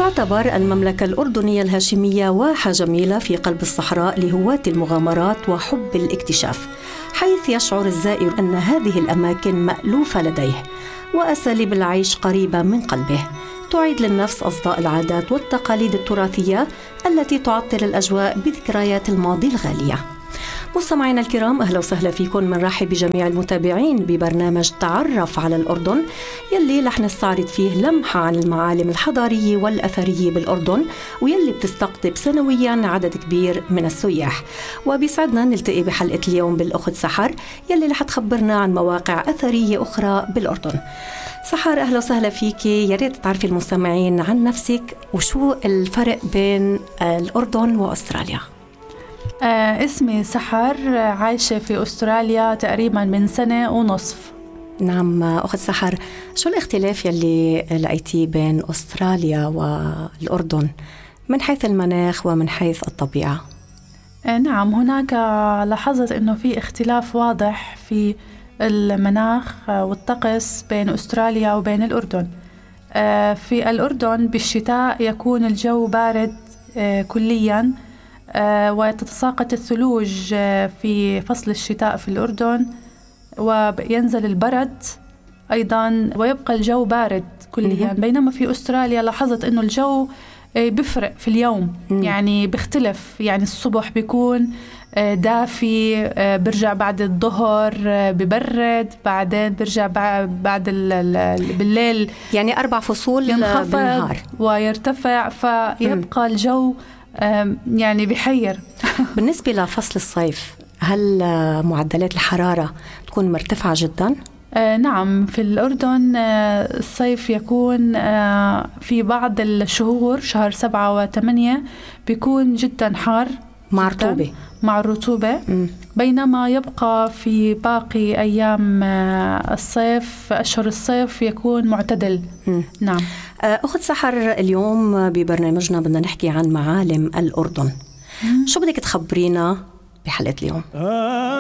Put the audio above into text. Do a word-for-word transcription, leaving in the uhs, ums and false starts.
تعتبر المملكة الأردنية الهاشمية واحة جميلة في قلب الصحراء لهواة المغامرات وحب الاكتشاف، حيث يشعر الزائر أن هذه الأماكن مألوفة لديه وأساليب العيش قريبة من قلبه، تعيد للنفس أصداء العادات والتقاليد التراثية التي تعطر الأجواء بذكريات الماضي الغالية. مستمعينا الكرام، أهلا وسهلا فيكم، من رحب بجميع المتابعين ببرنامج تعرف على الأردن، يلي رح نستعرض فيه لمحة عن المعالم الحضارية والأثرية بالأردن، ويلي بتستقطب سنويا عدد كبير من السياح. وبيسعدنا نلتقي بحلقة اليوم بالأخت سحر، يلي رح تخبرنا عن مواقع أثرية أخرى بالأردن. سحر، أهلا وسهلا فيكي، يا ريت تعرفي المستمعين عن نفسك وشو الفرق بين الأردن وأستراليا. آه اسمي سحر، عايشة في أستراليا تقريبا من سنة ونصف. نعم أخت سحر، شو الاختلاف يلي لقيتيه بين أستراليا والأردن من حيث المناخ ومن حيث الطبيعة؟ آه نعم، هناك لاحظت أنه في اختلاف واضح في المناخ والطقس بين أستراليا وبين الأردن. آه في الأردن بالشتاء يكون الجو بارد آه كلياً، آه وتتساقط الثلوج آه في فصل الشتاء في الأردن، وينزل البرد أيضا ويبقى الجو بارد كليا. بينما في أستراليا لاحظت أنه الجو آه بيفرق في اليوم، يعني بيختلف، يعني الصبح بيكون آه دافي، آه برجع بعد الظهر آه ببرد، بعدين برجع بعد بالليل، يعني أربع فصول بالنهار ويرتفع، فيبقى الجو يعني بحير. بالنسبة لفصل الصيف، هل معدلات الحرارة تكون مرتفعة جدا؟ آه نعم، في الأردن آه الصيف يكون آه في بعض الشهور، شهر سبعة وثمانية بيكون جدا حار مع رطوبة مع الرطوبة، بينما يبقى في باقي أيام آه الصيف، أشهر الصيف، يكون معتدل. م. نعم. أخت سحر، اليوم ببرنامجنا بدنا نحكي عن معالم الأردن. م. شو بدك تخبرينا بحلقة اليوم؟